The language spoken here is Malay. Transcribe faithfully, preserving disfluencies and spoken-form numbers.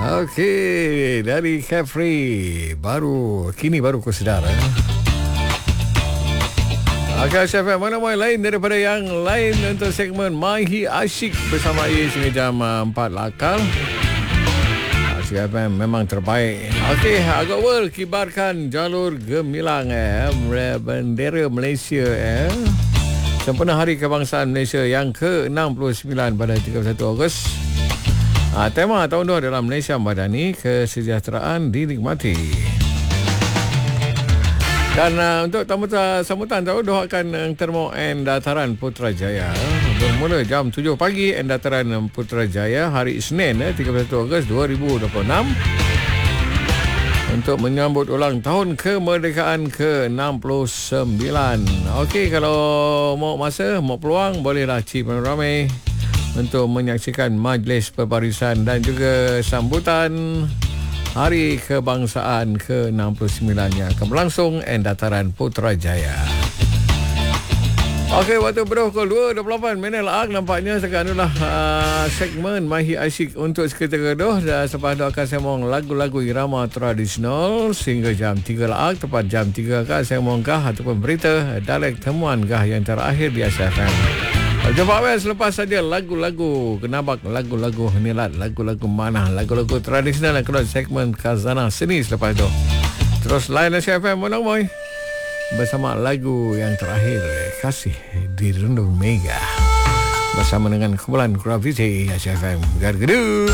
Okey, dari Carefree. Baru, kini baru ku sedar. Eh? Okey, Chef, mana mau lain daripada yang lain untuk segmen Mahi Asyik bersama Ais hingga jam empat lakal. C F M memang terbaik. Okey, Agak World kibarkan jalur gemilang eh bendera Malaysia eh. Sempena Hari Kebangsaan Malaysia yang ke enam puluh sembilan pada tiga puluh satu Ogos. Ha, tema tahun dua dalam Malaysia Madani, kesejahteraan dinikmati. Dan uh, untuk tamu-tamu sambutan tahu doakan uh, Termo and Dataran Putrajaya bermula jam tujuh pagi and Dataran Putrajaya hari Isnin eh, tiga puluh satu Ogos dua ribu dua puluh enam untuk menyambut ulang tahun kemerdekaan ke enam puluh sembilan. Okey, kalau mau masa, mau peluang, bolehlah Cik Ramai untuk menyaksikan majlis perbarisan dan juga sambutan Hari Kebangsaan ke enam puluh sembilan yang akan berlangsung di Dataran Putrajaya. Okey, waktu berpukul dua dua puluh lapan minit lah. Nampaknya sekarang itulah uh, segmen Mahi Asyik untuk seketika doh. Dan selepas itu akan saya mohon lagu-lagu irama tradisional sehingga jam tiga lah. Tepat jam tiga kan saya mohongkah ataupun berita dalek temuankah yang terakhir di Asia Fan. Jumpa awal selepas saja lagu-lagu kenabak, lagu-lagu nilat, lagu-lagu mana, lagu-lagu tradisional dan keluar segmen Khazanah Seni selepas itu. Terus lain Asia F M Monong Boy bersama lagu yang terakhir, Kasih di Rendu Mega bersama dengan kumpulan Gravity Asia F M. Gargedu.